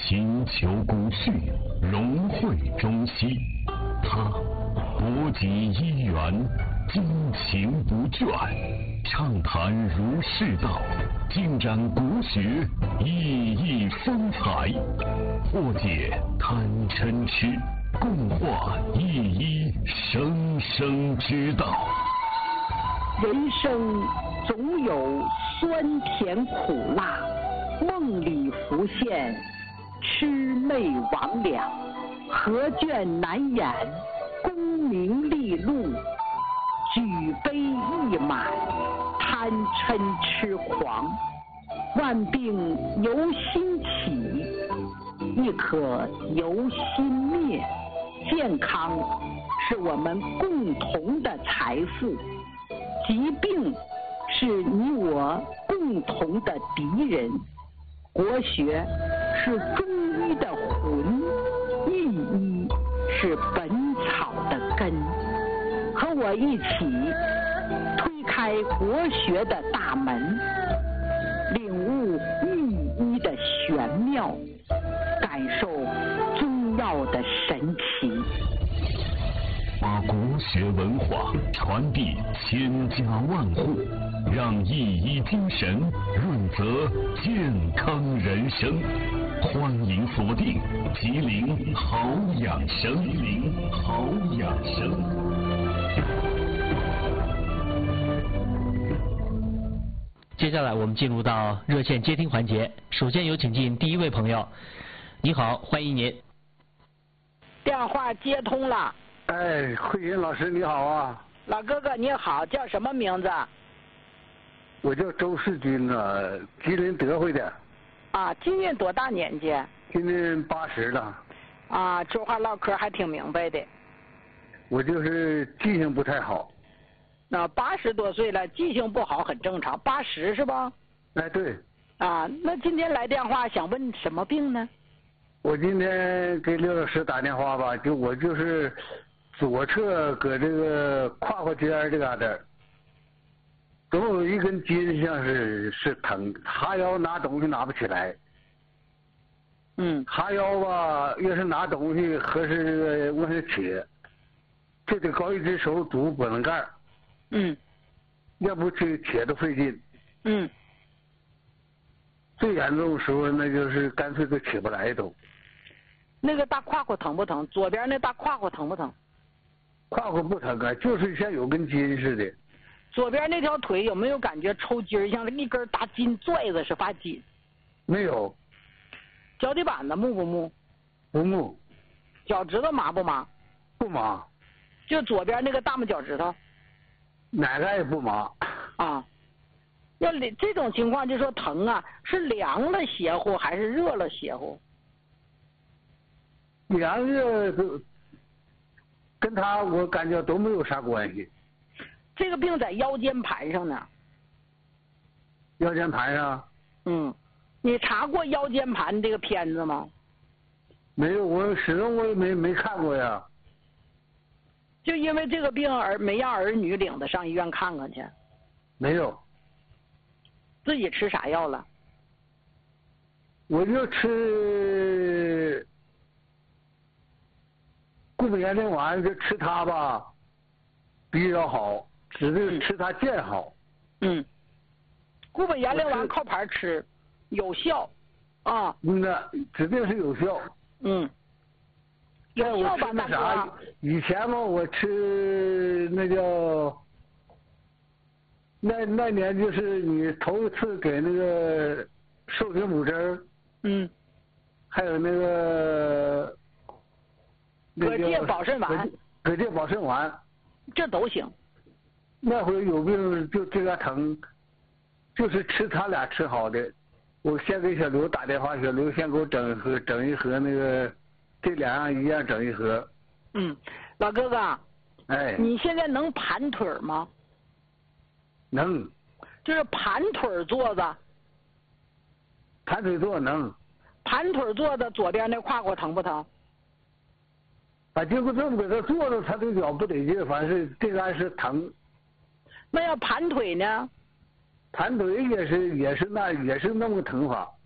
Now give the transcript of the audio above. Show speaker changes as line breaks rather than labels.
寻求古训，融汇中西。他博集一元，精勤不倦，畅谈儒释道，尽展国学熠熠风采，破解贪嗔痴，共话一一生生之道。
人生总有酸甜苦辣，梦里浮现魑魅魍魉，何卷难掩功名利禄，举杯一满贪嗔痴狂。万病由心起，亦可由心灭。健康是我们共同的财富，疾病是你我共同的敌人。国学是中医的魂，医医是本草的根。和我一起推开国学的大门，领悟御医的玄妙，感受中药的神奇，
把国学文化传递千家万户，让一医精神润泽健康人生。欢迎锁定吉林好养生，吉林好养生。
接下来我们进入到热线接听环节，首先有请进第一位朋友。你好，欢迎您。
电话接通了。
哎，慧云老师你好啊。
老哥哥你好，叫什么名字？
我叫周世军啊，吉林德惠的。
啊，今年多大年纪？
今年80了。
啊，说话唠嗑还挺明白的。
我就是记性不太好。
那80多岁了，记性不好很正常。80是吧？
哎，对。
啊，那今天来电话想问什么病呢？
我今天给刘老师打电话吧，我就是左侧搁这个胯骨尖这嘎达，总有一根筋像是疼，哈腰拿东西拿不起来。哈腰吧，要是拿东西合适这个往下扯，这得搞一只手拄脖子盖。要不扯都费劲。最严重的时候，那就是干脆都起不来都。
那个大胯骨疼不疼？左边那大胯骨疼不疼？
胯骨不疼啊，就是像有根筋似的。
左边那条腿有没有感觉抽筋，像一根大筋拽着是发紧？
没有。
脚底板子木不木？
不木。
脚趾头麻不麻？
不麻。
就左边那个大拇脚趾头？
哪个也不麻。
啊。要这种情况就说疼啊，是凉了邪乎还是热了邪乎？
凉热都跟他我感觉都没有啥关系。
这个病在腰间盘上呢。
腰间盘上？
你查过腰间盘这个片子吗？
没有，我始终我也没看过呀。
就因为这个病没让儿女领着上医院看看去？
没有。
自己吃啥药了？
我就吃固本延龄丸，就吃它吧，比较好，指定吃它见好。
固本延龄丸靠牌吃，有效啊。
那指定是有效。
有效吧？
那啥，以前嘛，我吃那叫。那年就是你头一次给那个瘦血母针还有那个
葛芥保肾丸，
葛芥保肾丸，
这都行。
那会有病就这个疼，就是吃他俩吃好的。我先给小刘打电话，小刘先给我整一盒那个，这两样一样整一盒。
老哥哥，
哎，
你现在能盘腿吗？
能，
就是盘腿坐着。
盘腿坐能。
盘腿坐着，左边那胯骨疼不疼？
结果这么给他坐着，他这脚不得劲，反正是这个是疼。
那要盘腿呢？
盘腿也是那么个疼法。